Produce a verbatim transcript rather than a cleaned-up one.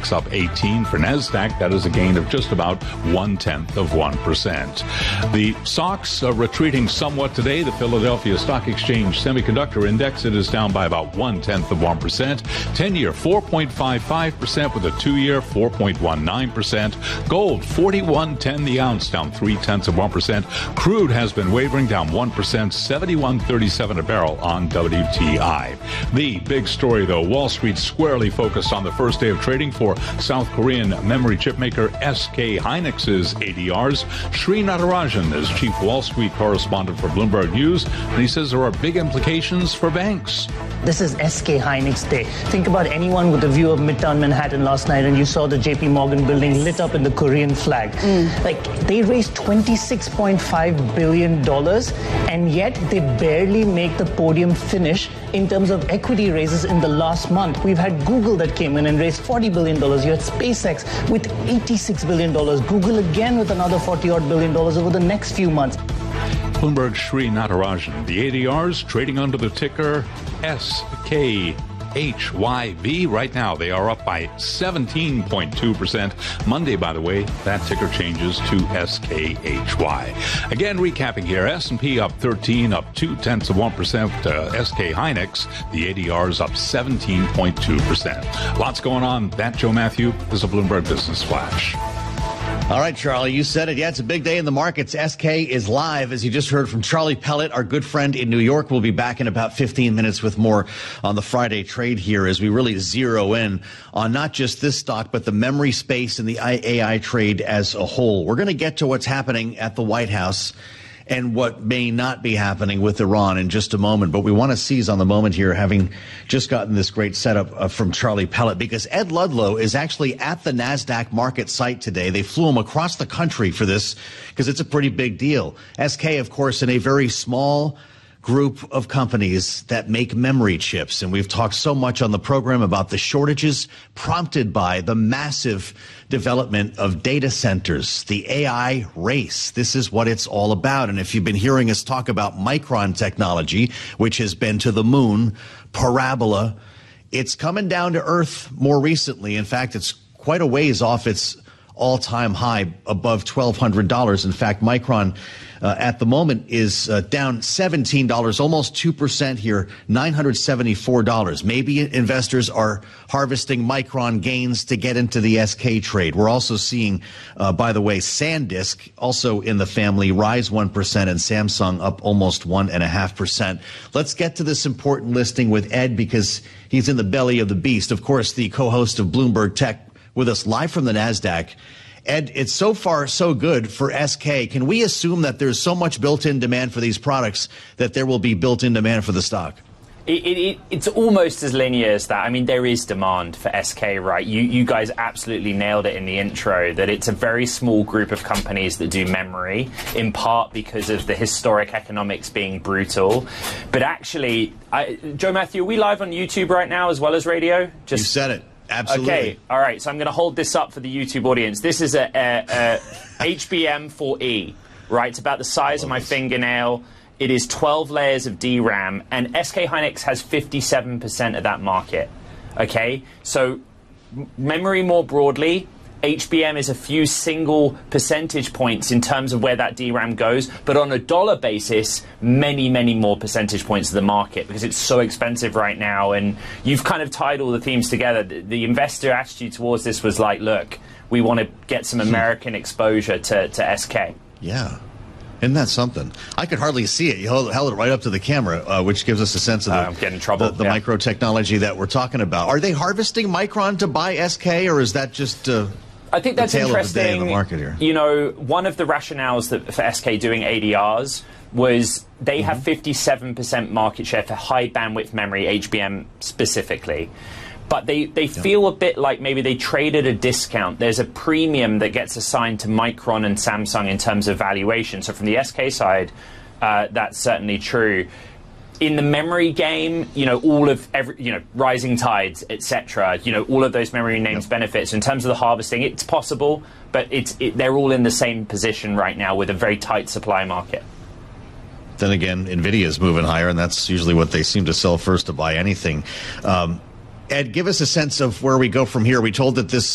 Hynix up eighteen. For NASDAQ, that is a gain of just about one-tenth of one percent. The stocks are retreating somewhat today. The Philadelphia Stock Exchange Semiconductor Index, it is down by about one-tenth of one percent. ten-year, four point five five percent with a two-year, four point one nine percent. Gold, forty-one ten the ounce, down three-tenths of one percent. Crude has been wavering, down one percent, seventy-one thirty-seven a barrel on W T I. The big story, though, Wall Street squarely focused on the first day of trading for South Korean memory chip maker S K Hynix's A D Rs. Sri Natarajan is chief Wall Street correspondent for Bloomberg News, and he says there are big implications for banks. This is S K Hynix Day. Think about anyone with a view of Midtown Manhattan last night and you saw the J P Morgan building lit up in the Korean flag. Mm. Like, they raised twenty-six point five billion dollars, and yet they barely make the podium finish in terms of equity raises in the last month. We've had Google that came in and raised forty billion dollars. You had SpaceX with eighty-six billion dollars. Google again with another forty-odd billion dollars over the next few months. Bloomberg Sri Natarajan. The A D Rs trading under the ticker S K H Y V. Right now, they are up by seventeen point two percent. Monday, by the way, that ticker changes to S K H Y. Again, recapping here, S and P up thirteen, up two-tenths of one percent. Uh, S K Hynix, the A D Rs up seventeen point two percent. Lots going on. That, Joe Matthew, is a Bloomberg Business Flash. All right, Charlie, you said it. Yeah, it's a big day in the markets. S K is live, as you just heard from Charlie Pellet, our good friend in New York. We'll be back in about fifteen minutes with more on the Friday trade here as we really zero in on not just this stock, but the memory space and the A I trade as a whole. We're going to get to what's happening at the White House and what may not be happening with Iran in just a moment. But we want to seize on the moment here, having just gotten this great setup uh, from Charlie Pellet, because Ed Ludlow is actually at the NASDAQ market site today. They flew him across the country for this because it's a pretty big deal. S K, of course, in a very small group of companies that make memory chips. And we've talked so much on the program about the shortages prompted by the massive development of data centers, the A I race. This is what it's all about. And if you've been hearing us talk about Micron technology, which has been to the moon, parabola, it's coming down to earth more recently. In fact, it's quite a ways off its all-time high above twelve hundred dollars. In fact, Micron uh, at the moment is uh, down seventeen dollars, almost two percent here, nine hundred seventy-four dollars. Maybe investors are harvesting Micron gains to get into the S K trade. We're also seeing, uh, by the way, SanDisk, also in the family, rise one percent, and Samsung up almost one point five percent. Let's get to this important listing with Ed, because he's in the belly of the beast. Of course, the co-host of Bloomberg Tech, with us live from the NASDAQ. Ed, it's so far so good for S K. Can we assume that there's so much built-in demand for these products that there will be built-in demand for the stock? It, it, it's almost as linear as that. I mean, there is demand for S K, right? You, you guys absolutely nailed it in the intro, that it's a very small group of companies that do memory, in part because of the historic economics being brutal. But actually, I, Joe Matthew, are we live on YouTube right now as well as radio? Just, you said it. Absolutely. Okay, all right, so I'm going to hold this up for the YouTube audience. This is a, a, a H B M four E, right? It's about the size of my this. fingernail. It is twelve layers of D RAM, and S K Hynix has fifty-seven percent of that market, okay? So memory more broadly, H B M is a few single percentage points in terms of where that D RAM goes, but on a dollar basis, many, many more percentage points of the market, because it's so expensive right now. And you've kind of tied all the themes together. The, the investor attitude towards this was like, look, we want to get some American exposure to, to S K. Yeah. Isn't that something? I could hardly see it. You held, held it right up to the camera, uh, which gives us a sense of the, uh, I'm getting in trouble. the, the yeah. micro technology that we're talking about. Are they harvesting Micron to buy S K, or is that just uh, I think that's the tail interesting. Of the day in the market here? You know, one of the rationales that for S K doing A D Rs was they mm-hmm. have fifty-seven percent market share for high bandwidth memory, H B M specifically. But they, they yeah. feel a bit like maybe they trade at a discount. There's a premium that gets assigned to Micron and Samsung in terms of valuation. So from the S K side, uh, that's certainly true. In the memory game, you know, all of every, you know, rising tides, et cetera. You know, all of those memory names yep. benefits. In terms of the harvesting, it's possible, but it's it, they're all in the same position right now with a very tight supply market. Then again, NVIDIA is moving higher, and that's usually what they seem to sell first to buy anything. Um, Ed, give us a sense of where we go from here. We told that this